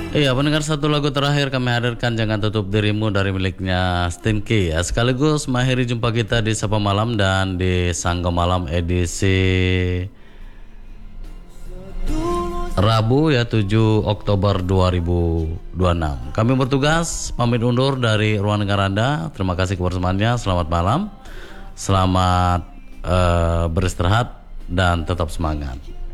Iya, pendengar, satu lagu terakhir kami hadirkan, Jangan Tutup Dirimu, dari miliknya Stinky ya. Sekaligus mengakhiri jumpa kita di Sapa Malam dan di Sangga Malam edisi Rabu ya, 7 Oktober 2026. Kami bertugas pamit undur dari ruang dengar Anda. Terima kasih kebersamaannya. Selamat malam. Selamat beristirahat dan tetap semangat.